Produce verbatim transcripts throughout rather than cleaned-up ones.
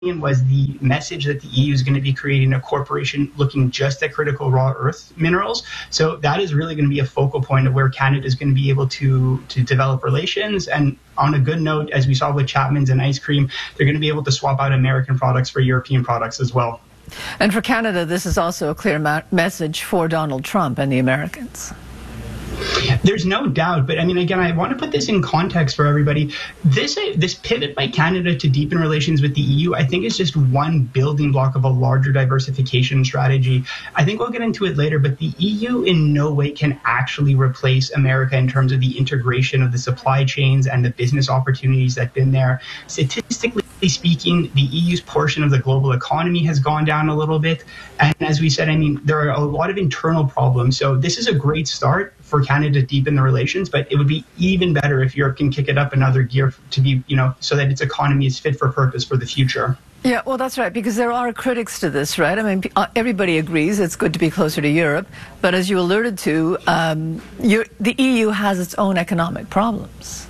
was the message that the E U is going to be creating a corporation looking just at critical raw earth minerals. So that is really going to be a focal point of where Canada is going to be able to, to develop relations. And on a good note, as we saw with Chapman's and ice cream, they're going to be able to swap out American products for European products as well. And for Canada, this is also a clear ma- message for Donald Trump and the Americans. There's no doubt, but I mean, again, I want to put this in context for everybody. This this pivot by Canada to deepen relations with the E U, I think, is just one building block of a larger diversification strategy. I think we'll get into it later, but the E U in no way can actually replace America in terms of the integration of the supply chains and the business opportunities that have been there. Statistically speaking, the E U's portion of the global economy has gone down a little bit. And as we said, I mean, there are a lot of internal problems. So this is a great start for Canada to deepen the relations, but it would be even better if Europe can kick it up another gear to be, you know, so that its economy is fit for purpose for the future. Yeah, well, that's right, because there are critics to this, right? I mean, everybody agrees it's good to be closer to Europe, but as you alluded to, um, you're, the E U has its own economic problems.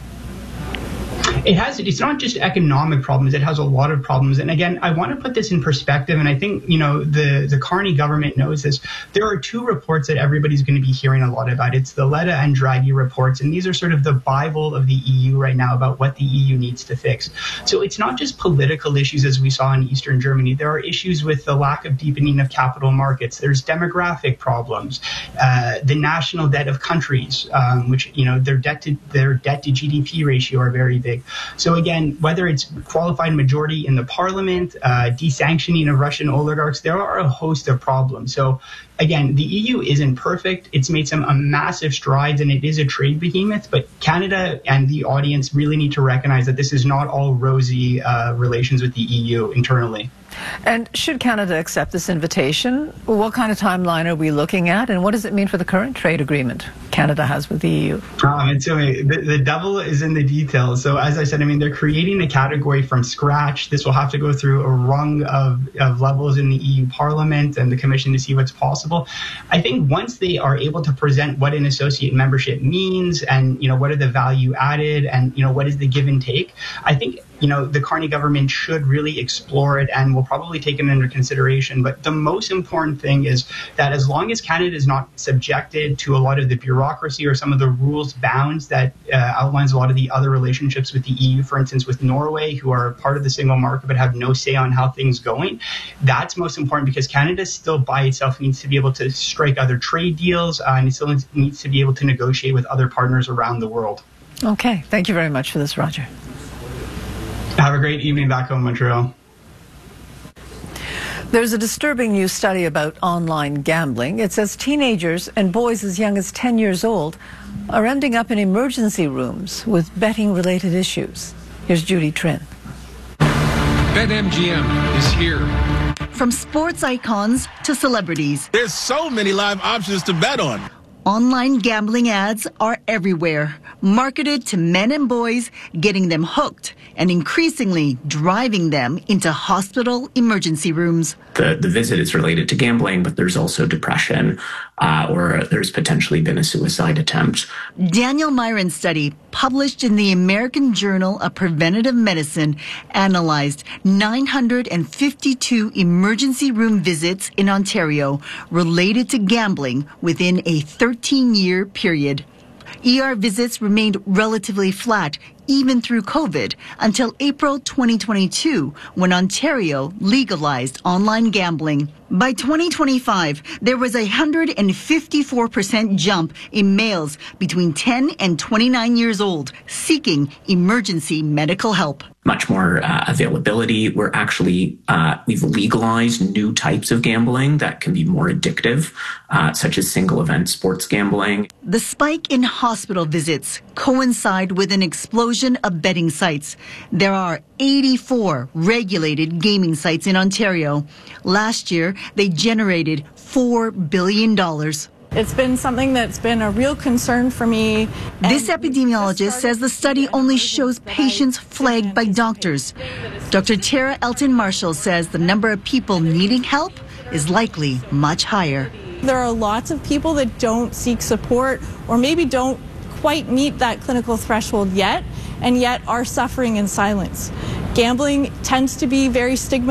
It has, it's not just economic problems, it has a lot of problems. And again, I want to put this in perspective, and I think, you know, the, the Carney government knows this. There are two reports that everybody's going to be hearing a lot about. It's the Letta and Draghi reports, and these are sort of the Bible of the E U right now about what the E U needs to fix. So it's not just political issues as we saw in Eastern Germany. There are issues with the lack of deepening of capital markets. There's demographic problems, uh, the national debt of countries, um, which, you know, their debt to, their debt to G D P ratio are very big. So again, whether it's qualified majority in the parliament, uh, desanctioning of Russian oligarchs, there are a host of problems. So again, the E U isn't perfect. It's made some uh, massive strides, and it is a trade behemoth. But Canada and the audience really need to recognize that this is not all rosy uh, relations with the E U internally. And should Canada accept this invitation, what kind of timeline are we looking at, and what does it mean for the current trade agreement Canada has with the E U? Um, and so the, the devil is in the details. So as I said, I mean, they're creating a category from scratch. This will have to go through a rung of, of levels in the E U Parliament and the Commission to see what's possible. I think once they are able to present what an associate membership means and, you know, what are the value added and, you know, what is the give and take, I think, you know, the Carney government should really explore it and will probably take it under consideration. But the most important thing is that as long as Canada is not subjected to a lot of the bureaucracy or some of the rules bounds that uh, outlines a lot of the other relationships with the E U, for instance, with Norway, who are part of the single market but have no say on how things going, that's most important because Canada still by itself needs to be able to strike other trade deals uh, and it still needs to be able to negotiate with other partners around the world. Okay. Thank you very much for this, Roger. Have a great evening back home in Montreal. There's a disturbing new study about online gambling. It says teenagers and boys as young as ten years old are ending up in emergency rooms with betting-related issues. Here's Judy Trinh. BetMGM is here. From sports icons to celebrities, there's so many live options to bet on. Online gambling ads are everywhere, marketed to men and boys, getting them hooked and increasingly driving them into hospital emergency rooms. The, the visit is related to gambling, but there's also depression uh, or there's potentially been a suicide attempt. Daniel Myron's study, published in the American Journal of Preventative Medicine, analyzed nine hundred fifty-two emergency room visits in Ontario related to gambling within a thirteen-year period. E R visits remained relatively flat even through COVID until April twenty twenty-two, when Ontario legalized online gambling. By twenty twenty-five, there was a one hundred fifty-four percent jump in males between ten and twenty-nine years old seeking emergency medical help. Much more uh, availability. We're actually, uh, we've legalized new types of gambling that can be more addictive, uh, such as single event sports gambling. The spike in hospital visits coincide with an explosion of betting sites. There are eighty-four regulated gaming sites in Ontario. Last year, they generated four billion dollars. It's been something that's been a real concern for me. This epidemiologist says the study only shows patients flagged by doctors. Doctor Tara Elton Marshall says the number of people needing help is likely much higher. There are lots of people that don't seek support or maybe don't quite meet that clinical threshold yet, and yet are suffering in silence. Gambling tends to be very stigmatized.